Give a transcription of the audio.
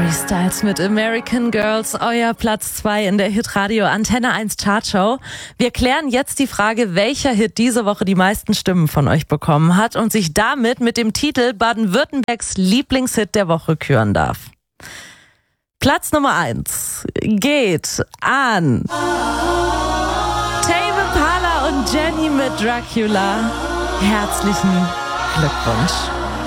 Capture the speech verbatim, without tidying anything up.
Harry Styles mit American Girls, euer Platz zwei in der Hitradio Antenne eins Chartshow. Wir klären jetzt die Frage, welcher Hit diese Woche die meisten Stimmen von euch bekommen hat und sich damit mit dem Titel Baden-Württembergs Lieblingshit der Woche küren darf. Platz Nummer eins geht an Tame Impala und Jenny mit Dracula. Herzlichen Glückwunsch.